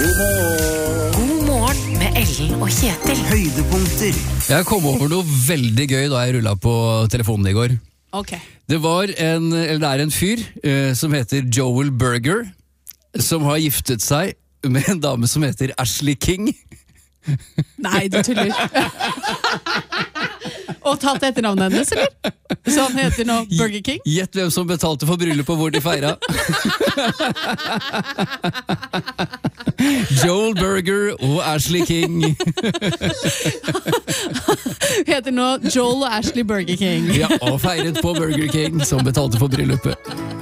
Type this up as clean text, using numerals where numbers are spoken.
God morgen med Ellen og Kjetil. Høydepunkter. Jeg kom over noe veldig gøy da jeg rullet på telefonen i går. Ok. Det er en fyr som heter Joel Berger, som har giftet seg med en dame som heter Ashley King. Nei, du tuller. Og tatt etternavnet hennes, eller? Så han heter nå Burger King? Gjett hvem som betalte for bryllupet hvor de feira. Joel Berger og Ashley King. Heter nå Joel og Ashley Burger King. Ja, og feiret på Burger King, som betalte for bryllupet.